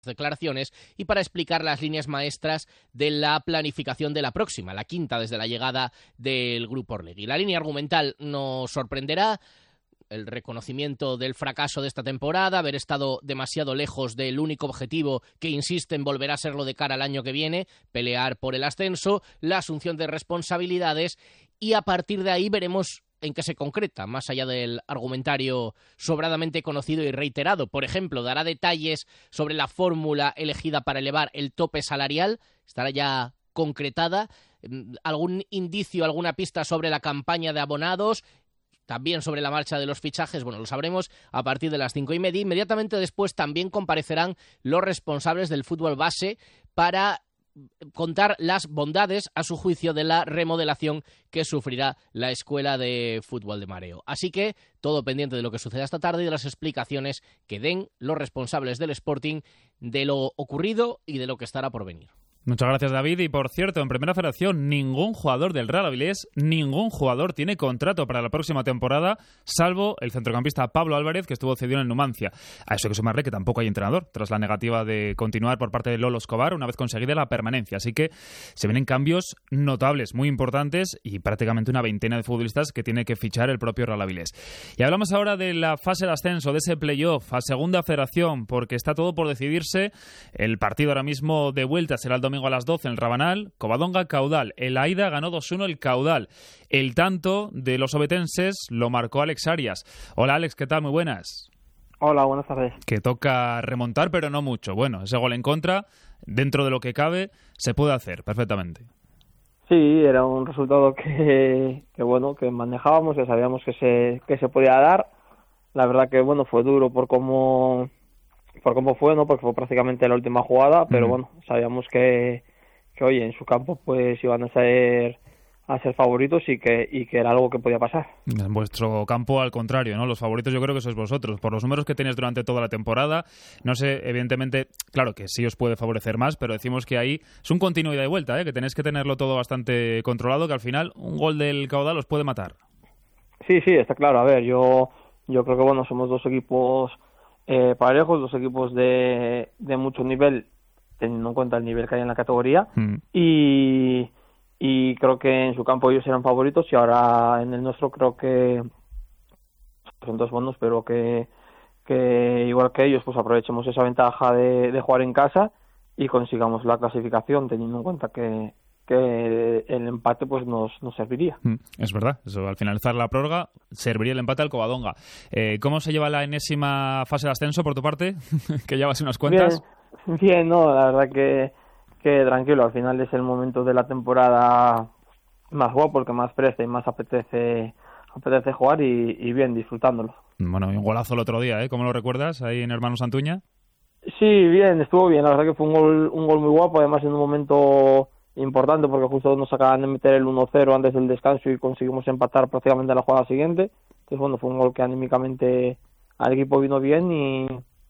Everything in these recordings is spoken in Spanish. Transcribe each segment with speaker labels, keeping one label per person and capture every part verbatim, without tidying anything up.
Speaker 1: declaraciones y para explicar las líneas maestras de la planificación de la próxima, la quinta desde la llegada del Grupo Orlegui. La línea argumental nos sorprenderá: el reconocimiento del fracaso de esta temporada, haber estado demasiado lejos del único objetivo que, insisten, volverá a serlo de cara al año que viene, pelear por el ascenso, la asunción de responsabilidades, y a partir de ahí veremos en qué se concreta, más allá del argumentario sobradamente conocido y reiterado. Por ejemplo, dará detalles sobre la fórmula elegida para elevar el tope salarial, estará ya concretada, algún indicio, alguna pista sobre la campaña de abonados, también sobre la marcha de los fichajes. Bueno, lo sabremos a partir de las cinco y media. Inmediatamente después también comparecerán los responsables del fútbol base para contar las bondades, a su juicio, de la remodelación que sufrirá la Escuela de Fútbol de Mareo. Así que todo pendiente de lo que suceda esta tarde y de las explicaciones que den los responsables del Sporting de lo ocurrido y de lo que estará por venir.
Speaker 2: Muchas gracias, David. Y por cierto, en Primera Federación, ningún jugador del Real Avilés, ningún jugador tiene contrato para la próxima temporada, salvo el centrocampista Pablo Álvarez, que estuvo cedido en el Numancia. A eso hay que sumarle que tampoco hay entrenador, tras la negativa de continuar por parte de Lolo Escobar una vez conseguida la permanencia. Así que se vienen cambios notables, muy importantes, y prácticamente una veintena de futbolistas que tiene que fichar el propio Real Avilés. Y hablamos ahora de la fase de ascenso, de ese playoff a Segunda Federación, porque está todo por decidirse. El partido ahora mismo de vuelta será el domingo a las doce en el Rabanal. Covadonga-Caudal. El Aida ganó dos uno el Caudal. El tanto de los obetenses lo marcó Alex Arias. Hola, Alex, ¿qué tal? Muy buenas.
Speaker 3: Hola, buenas tardes.
Speaker 2: Que toca remontar, pero no mucho. Bueno, ese gol en contra, dentro de lo que cabe, se puede hacer perfectamente.
Speaker 3: Sí, era un resultado que, que bueno, que manejábamos, que sabíamos que se, que se podía dar. La verdad que, bueno, fue duro por cómo... por cómo fue, ¿no? Porque fue prácticamente la última jugada, pero mm. bueno, sabíamos que, que oye, en su campo pues iban a ser a ser favoritos y que y que era algo que podía pasar.
Speaker 2: En vuestro campo, al contrario, ¿no? Los favoritos yo creo que sois vosotros, por los números que tenéis durante toda la temporada. No sé, evidentemente, claro que sí os puede favorecer más, pero decimos que ahí es un continuo ida y vuelta, ¿eh? Que tenéis que tenerlo todo bastante controlado, que al final un gol del Caudal os puede matar.
Speaker 3: Sí, sí, está claro. A ver, yo yo creo que bueno, somos dos equipos Eh, parejos, dos equipos de, de mucho nivel, teniendo en cuenta el nivel que hay en la categoría, mm. y, y creo que en su campo ellos eran favoritos y ahora en el nuestro creo que son dos buenos, pero que, que igual que ellos pues aprovechemos esa ventaja de, de jugar en casa y consigamos la clasificación, teniendo en cuenta que que el empate pues nos, nos serviría.
Speaker 2: Es verdad, eso, al finalizar la prórroga serviría el empate al Covadonga. Eh, ¿Cómo se lleva la enésima fase de ascenso por tu parte? Que llevas unas cuantas.
Speaker 3: Bien, bien, no, la verdad que, que tranquilo, al final es el momento de la temporada más guapo, porque más presta y más apetece apetece jugar y, y bien, disfrutándolo.
Speaker 2: Bueno, un golazo el otro día, ¿eh? ¿Cómo lo recuerdas ahí en Hermanos Antuña?
Speaker 3: Sí, bien, estuvo bien, la verdad que fue un gol, un gol muy guapo, además en un momento importante porque justo nos acaban de meter el uno cero antes del descanso y conseguimos empatar prácticamente a la jugada siguiente. Entonces bueno, fue un gol que anímicamente al equipo vino bien y,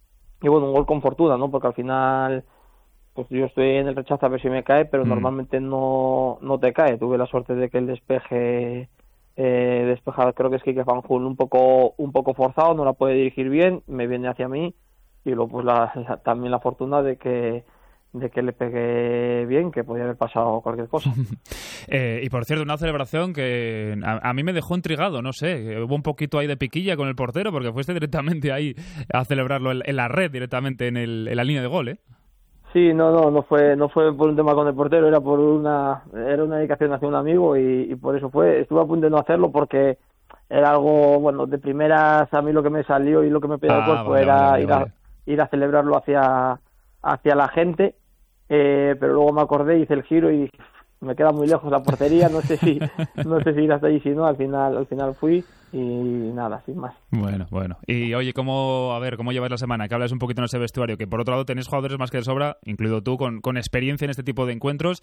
Speaker 3: y bueno, un gol con fortuna, ¿no? Porque al final pues yo estoy en el rechazo a ver si me cae, pero mm. normalmente no no te cae. Tuve la suerte de que el despeje eh, despejado, creo que es Quique Fanjul, un poco un poco forzado, no la puede dirigir bien, me viene hacia mí y luego pues la, la, también la fortuna de que de que le pegué bien, que podía haber pasado cualquier cosa.
Speaker 2: eh, y por cierto, una celebración que a, a mí me dejó intrigado, no sé, hubo un poquito ahí de piquilla con el portero, porque fuiste directamente ahí a celebrarlo en, en la red, directamente en, el, en la línea de gol, ¿eh?
Speaker 3: Sí, no, no, no fue no fue por un tema con el portero, era por una era una dedicación hacia un amigo y, y por eso fue. Estuve a punto de no hacerlo porque era algo, bueno, de primeras a mí lo que me salió y lo que me pedía ah, el cuerpo vale, era vale, ir, vale. A, ir a celebrarlo hacia, hacia la gente. Eh, pero luego me acordé, hice el giro y me queda muy lejos la portería, no sé si no sé si ir hasta allí, si no, al final al final fui y nada, sin más.
Speaker 2: Bueno, bueno. Y oye, ¿cómo, a ver, cómo lleváis la semana? Que hablas un poquito en ese vestuario, que por otro lado tenéis jugadores más que de sobra, incluido tú, con, con experiencia en este tipo de encuentros,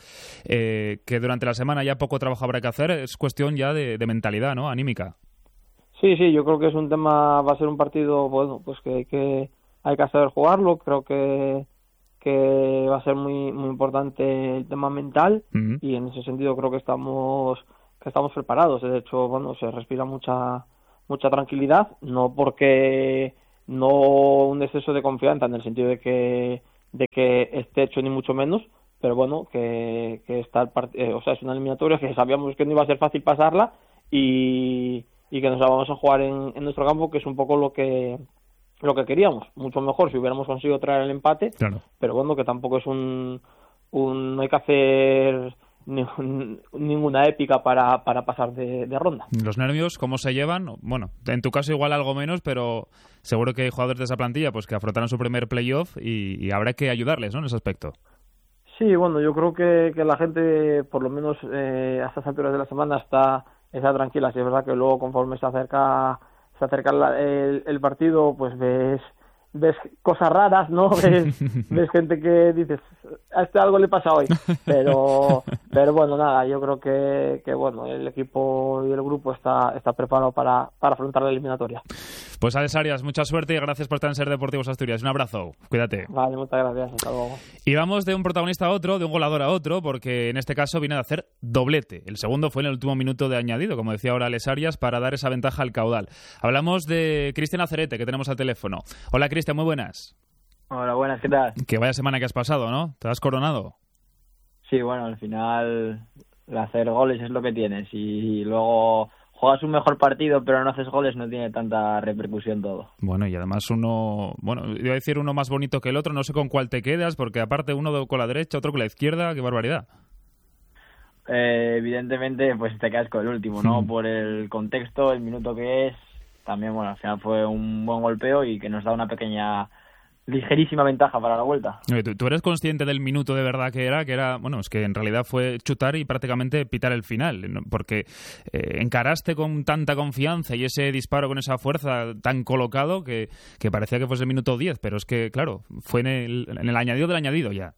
Speaker 2: eh, que durante la semana ya poco trabajo habrá que hacer, es cuestión ya de, de mentalidad, ¿no? Anímica.
Speaker 3: Sí, sí, yo creo que es un tema, va a ser un partido, bueno, pues que, que hay que saber jugarlo, creo que que va a ser muy muy importante el tema mental uh-huh. y en ese sentido creo que estamos que estamos preparados. De hecho, bueno, se respira mucha mucha tranquilidad, no porque no un exceso de confianza en el sentido de que de que esté hecho ni mucho menos, pero bueno, que, que está el part- eh, o sea, es una eliminatoria que sabíamos que no iba a ser fácil pasarla y, y que nos la vamos a jugar en, en nuestro campo, que es un poco lo que lo que queríamos, mucho mejor si hubiéramos conseguido traer el empate,
Speaker 2: Claro.
Speaker 3: pero bueno, que tampoco es un, un no hay que hacer ni- ninguna épica para, para pasar de, de ronda.
Speaker 2: ¿Los nervios cómo se llevan? Bueno, en tu caso igual algo menos, pero seguro que hay jugadores de esa plantilla pues que afrontarán su primer playoff y, y habrá que ayudarles, ¿no?, en ese aspecto.
Speaker 3: Sí, bueno, yo creo que, que la gente, por lo menos eh, a estas alturas de la semana, está, está tranquila. Sí, es verdad que luego, conforme se acerca se acerca la- el, el partido, pues ves ves cosas raras, ¿no? Ves, ves gente que dices, a este algo le pasa hoy. Pero pero bueno, nada, yo creo que, que bueno, el equipo y el grupo está, está preparado para, para afrontar la eliminatoria.
Speaker 2: Pues Alex Arias, mucha suerte y gracias por estar en Ser Deportivos Asturias. Un abrazo, cuídate.
Speaker 3: Vale, muchas gracias, hasta luego.
Speaker 2: Y vamos de un protagonista a otro, de un goleador a otro, porque en este caso viene de hacer doblete. El segundo fue en el último minuto de añadido, como decía ahora Alex Arias, para dar esa ventaja al caudal. Hablamos de Cristian Acerete, que tenemos al teléfono. Hola Cristian, muy buenas.
Speaker 4: Hola, buenas, ¿qué tal?
Speaker 2: Que vaya semana que has pasado, ¿no? ¿Te has coronado?
Speaker 4: Sí, bueno, al final hacer goles es lo que tienes y luego juegas un mejor partido pero no haces goles, no tiene tanta repercusión todo.
Speaker 2: Bueno, y además uno, bueno, iba a decir uno más bonito que el otro, no sé con cuál te quedas, porque aparte uno con la derecha, otro con la izquierda, qué barbaridad.
Speaker 4: Eh, evidentemente, pues te quedas con el último, ¿no?
Speaker 2: Mm.
Speaker 4: Por el contexto, el minuto que es, también, bueno, al final fue un buen golpeo y que nos da una pequeña, ligerísima ventaja para la vuelta.
Speaker 2: Oye, ¿Tú, tú eres consciente del minuto de verdad que era? Que era, bueno, es que en realidad fue chutar y prácticamente pitar el final, ¿no? Porque eh, encaraste con tanta confianza y ese disparo con esa fuerza tan colocado que, que parecía que fuese el minuto diez, pero es que, claro, fue en el, en el añadido del añadido ya.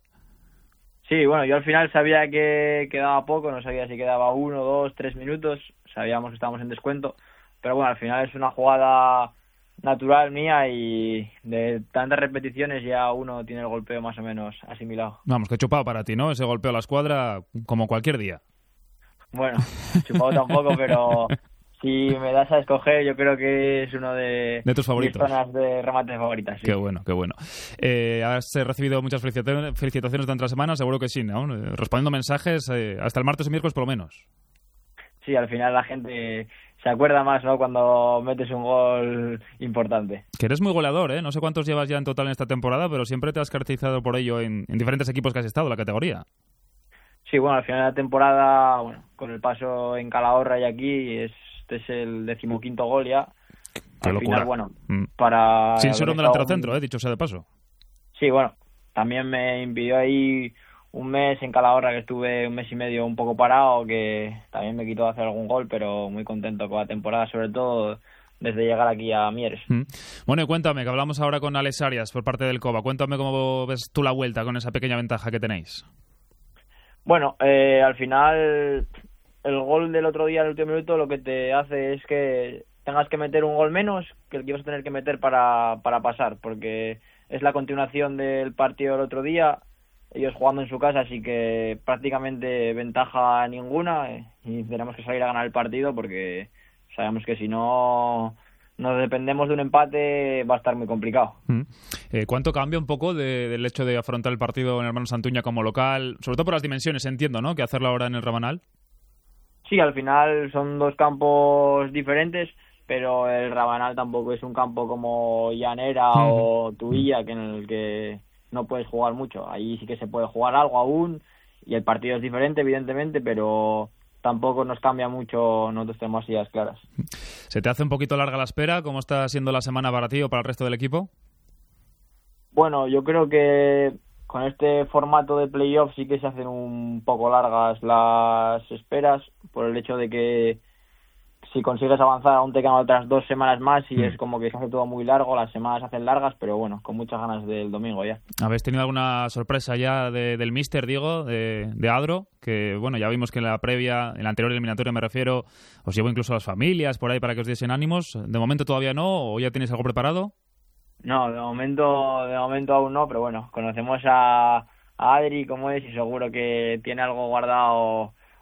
Speaker 4: Sí, bueno, yo al final sabía que quedaba poco, no sabía si quedaba uno, dos, tres minutos, sabíamos que estábamos en descuento, pero bueno, al final es una jugada natural mía y de tantas repeticiones ya uno tiene el golpeo más o menos asimilado.
Speaker 2: Vamos, que chupado para ti, ¿no? Ese golpeo a la escuadra como cualquier día.
Speaker 4: Bueno, chupado tampoco, pero si me das a escoger, yo creo que es uno de,
Speaker 2: De tus favoritos.
Speaker 4: mis zonas de remates favoritas. Sí.
Speaker 2: Qué bueno, qué bueno. Eh, ¿Has eh, recibido muchas felicitaciones, felicitaciones durante la semana? Seguro que sí, ¿no? Eh, Respondiendo mensajes eh, hasta el martes o miércoles por lo menos.
Speaker 4: Sí, al final la gente se acuerda más, ¿no?, cuando metes un gol importante.
Speaker 2: Que eres muy goleador, ¿eh? No sé cuántos llevas ya en total en esta temporada, pero siempre te has caracterizado por ello en, en diferentes equipos que has estado, la categoría.
Speaker 4: Sí, bueno, al final de la temporada, bueno, con el paso en Calahorra y aquí, este es el decimoquinto gol ya.
Speaker 2: Qué
Speaker 4: al
Speaker 2: locura.
Speaker 4: final, bueno,
Speaker 2: Mm.
Speaker 4: para...
Speaker 2: Sin ser un
Speaker 4: haber
Speaker 2: delantero
Speaker 4: estado
Speaker 2: centro, ¿eh? Dicho sea de paso.
Speaker 4: Sí, bueno, también me impidió ahí un mes en Calahorra, que estuve un mes y medio un poco parado, que también me quitó de hacer algún gol, pero muy contento con la temporada, sobre todo desde llegar aquí a Mieres.
Speaker 2: Mm. Bueno, y cuéntame, que hablamos ahora con Alex Arias por parte del Cova. Cuéntame cómo ves tú la vuelta con esa pequeña ventaja que tenéis.
Speaker 4: Bueno, eh, al final el gol del otro día, en el último minuto, lo que te hace es que tengas que meter un gol menos que el que ibas a tener que meter para, para pasar, porque es la continuación del partido del otro día, ellos jugando en su casa, así que prácticamente ventaja ninguna, eh, y tenemos que salir a ganar el partido porque sabemos que si no nos dependemos de un empate va a estar muy complicado.
Speaker 2: Mm. Eh, ¿Cuánto cambia un poco de- del hecho de afrontar el partido en Hermano Santuña como local? Sobre todo por las dimensiones, entiendo, ¿no? Que hacerlo ahora en el Rabanal.
Speaker 4: Sí, al final son dos campos diferentes, pero el Rabanal tampoco es un campo como Llanera
Speaker 2: Mm.
Speaker 4: o Tuilla, que en el que no puedes jugar mucho. Ahí sí que se puede jugar algo aún, y el partido es diferente, evidentemente, pero tampoco nos cambia mucho, nosotros tenemos ideas claras.
Speaker 2: ¿Se te hace un poquito larga la espera? ¿Cómo está siendo la semana para ti o para el resto del equipo?
Speaker 4: Bueno, yo creo que con este formato de playoff sí que se hacen un poco largas las esperas, por el hecho de que si consigues avanzar aún te quedan otras dos semanas más y
Speaker 2: Mm.
Speaker 4: es como que se hace todo muy largo, las semanas se hacen largas, pero bueno, con muchas ganas del domingo ya.
Speaker 2: ¿Habéis tenido alguna sorpresa ya de- del míster, digo, de, de Adro? Que, bueno, ya vimos que en la previa, en la anterior eliminatoria me refiero, os llevó incluso a las familias por ahí para que os diesen ánimos. ¿De momento todavía no? ¿O ya tenéis algo preparado?
Speaker 4: No, de momento, de momento aún no, pero bueno, conocemos a, a Adri como es y seguro que tiene algo guardado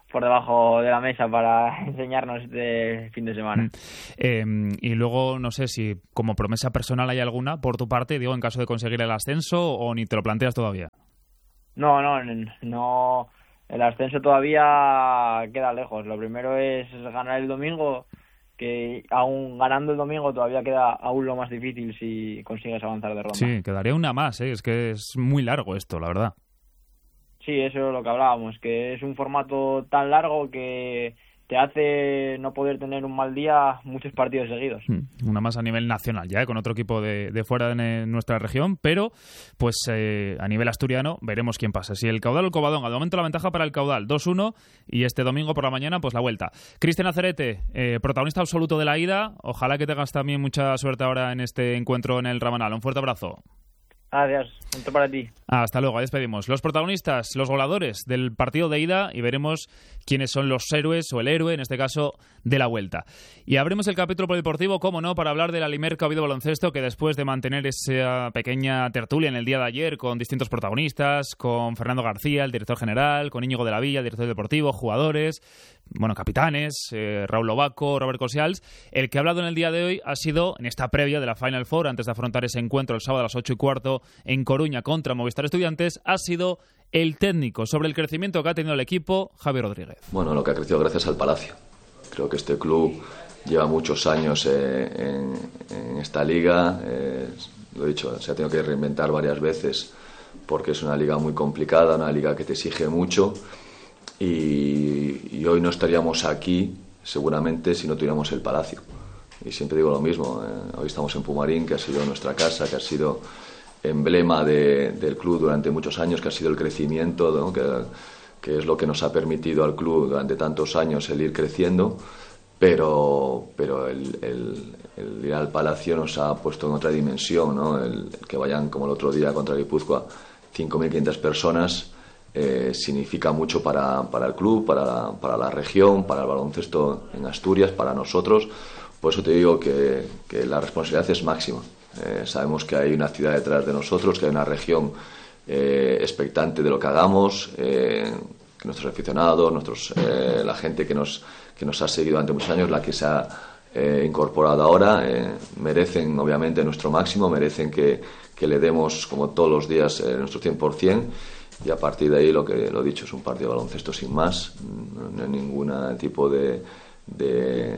Speaker 4: por debajo de la mesa para enseñarnos este fin de semana.
Speaker 2: Mm. Eh, y luego, no sé si como promesa personal hay alguna por tu parte, digo, en caso de conseguir el ascenso, o ni te lo planteas todavía.
Speaker 4: No, no, no. El ascenso todavía queda lejos. Lo primero es ganar el domingo, que aún ganando el domingo todavía queda aún lo más difícil si consigues avanzar de ronda.
Speaker 2: Sí, quedaría una más, ¿eh? Es que es muy largo esto, la verdad.
Speaker 4: Sí, eso es lo que hablábamos, que es un formato tan largo que te hace no poder tener un mal día muchos partidos seguidos.
Speaker 2: Una más a nivel nacional ya, ¿eh? Con otro equipo de, de fuera de nuestra región, pero pues eh, a nivel asturiano veremos quién pasa. Si el Caudal o el Covadonga. De momento la ventaja para el Caudal, dos uno, y este domingo por la mañana pues la vuelta. Cristian Acerete, eh, protagonista absoluto de la ida. Ojalá que tengas también mucha suerte ahora en este encuentro en el Rabanal. Un fuerte abrazo.
Speaker 4: Adiós, punto para ti.
Speaker 2: Hasta luego, ahí despedimos. Los protagonistas, los goleadores del partido de ida, y veremos quiénes son los héroes o el héroe, en este caso, de la vuelta. Y abrimos el capítulo polideportivo, cómo no, para hablar del Alimerca Oviedo Baloncesto, que después de mantener esa pequeña tertulia en el día de ayer con distintos protagonistas, con Fernando García, el director general, con Íñigo de la Villa, el director deportivo, jugadores, bueno, capitanes, eh, Raúl Lobaco, Robert Cosials, el que ha hablado en el día de hoy ha sido en esta previa de la Final Four, antes de afrontar ese encuentro el sábado a las ocho y cuarto en Coruña contra Movistar Estudiantes, ha sido el técnico sobre el crecimiento que ha tenido el equipo, Javier Rodríguez.
Speaker 5: Bueno, lo que ha crecido gracias al Palacio. Creo que este club lleva muchos años eh, en, en esta liga, eh, lo he dicho, se ha tenido que reinventar varias veces porque es una liga muy complicada, una liga que te exige mucho. Y, y hoy no estaríamos aquí seguramente si no tuviéramos el Palacio. Y siempre digo lo mismo, eh, hoy estamos en Pumarín, que ha sido nuestra casa, que ha sido emblema de, del club durante muchos años, que ha sido el crecimiento, ¿no? que, que es lo que nos ha permitido al club durante tantos años el ir creciendo, pero, pero el, el, el ir al Palacio nos ha puesto en otra dimensión, ¿no? el, el que vayan como el otro día contra Guipúzcoa cinco mil quinientas personas. Eh, significa mucho para, para el club, para la, para la región, para el baloncesto en Asturias, para nosotros. Por eso te digo que, que la responsabilidad es máxima. Eh, sabemos que hay una ciudad detrás de nosotros, que hay una región eh, expectante de lo que hagamos, eh, que nuestros aficionados, nuestros, eh, la gente que nos, que nos ha seguido durante muchos años, la que se ha eh, incorporado ahora, eh, merecen obviamente nuestro máximo, merecen que, que le demos como todos los días eh, nuestro cien por ciento. Y a partir de ahí, lo que lo he dicho, es un partido de baloncesto sin más, no hay ningún tipo de, de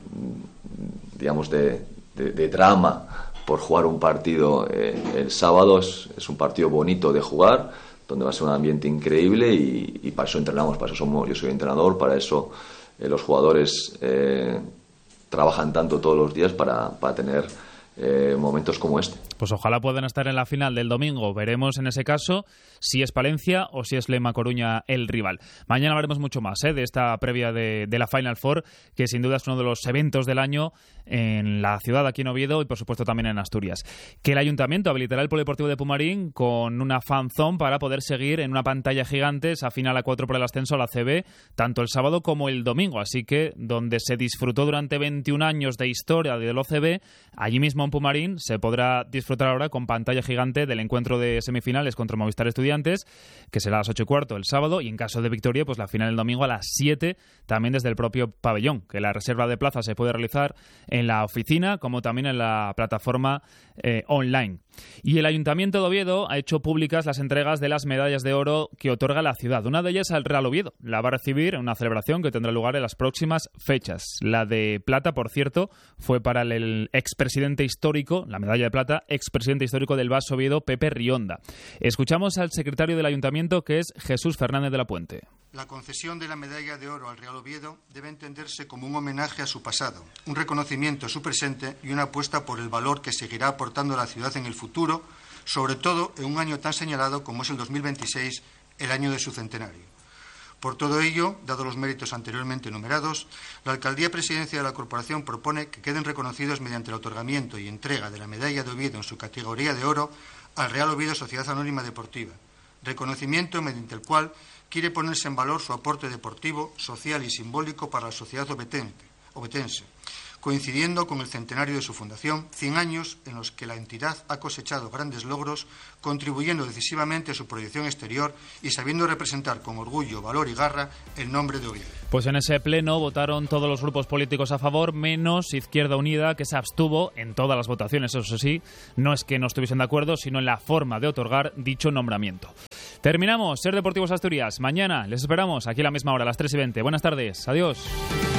Speaker 5: digamos, de, de, de drama por jugar un partido eh, el sábado. Es, es un partido bonito de jugar, donde va a ser un ambiente increíble y, y para eso entrenamos, para eso somos, yo soy entrenador, para eso eh, los jugadores eh, trabajan tanto todos los días para, para tener eh, momentos como este.
Speaker 2: Pues ojalá puedan estar en la final del domingo. Veremos en ese caso si es Palencia o si es Lema Coruña el rival. Mañana hablaremos mucho más ¿eh? de esta previa de, de la Final Four, que sin duda es uno de los eventos del año en la ciudad, aquí en Oviedo, y por supuesto también en Asturias. Que el Ayuntamiento habilitará el Polideportivo de Pumarín con una fan zone para poder seguir en una pantalla gigante esa final a cuatro por el ascenso a la C B, tanto el sábado como el domingo. Así que donde se disfrutó durante veintiún años de historia del O C B, allí mismo en Pumarín se podrá disfrutar ahora con pantalla gigante del encuentro de semifinales contra Movistar Estudiantes, que será a las ocho y cuarto el sábado, y en caso de victoria, pues la final el domingo a las siete, también desde el propio pabellón, que la reserva de plaza se puede realizar en la oficina como también en la plataforma eh, online. Y el Ayuntamiento de Oviedo ha hecho públicas las entregas de las medallas de oro que otorga la ciudad. Una de ellas al Real Oviedo. La va a recibir en una celebración que tendrá lugar en las próximas fechas. La de plata, por cierto, fue para el expresidente histórico, la medalla de plata, expresidente histórico del V A S Oviedo, Pepe Rionda. Escuchamos al secretario del Ayuntamiento, que es Jesús Fernández de la Puente.
Speaker 6: La concesión de la medalla de oro al Real Oviedo debe entenderse como un homenaje a su pasado, un reconocimiento a su presente y una apuesta por el valor que seguirá aportando a la ciudad en el futuro, sobre todo en un año tan señalado como es el dos mil veintiséis, el año de su centenario. Por todo ello, dados los méritos anteriormente enumerados, la Alcaldía Presidencia de la Corporación propone que queden reconocidos mediante el otorgamiento y entrega de la medalla de Oviedo en su categoría de oro al Real Oviedo Sociedad Anónima Deportiva, reconocimiento mediante el cual quiere ponerse en valor su aporte deportivo, social y simbólico para la sociedad obetense, coincidiendo con el centenario de su fundación, cien años en los que la entidad ha cosechado grandes logros, contribuyendo decisivamente a su proyección exterior y sabiendo representar con orgullo, valor y garra el nombre de Oviedo.
Speaker 2: Pues en ese pleno votaron todos los grupos políticos a favor, menos Izquierda Unida, que se abstuvo en todas las votaciones. Eso sí, no es que no estuviesen de acuerdo, sino en la forma de otorgar dicho nombramiento. Terminamos Ser Deportivos Asturias. Mañana les esperamos aquí a la misma hora, a las tres y veinte. Buenas tardes. Adiós.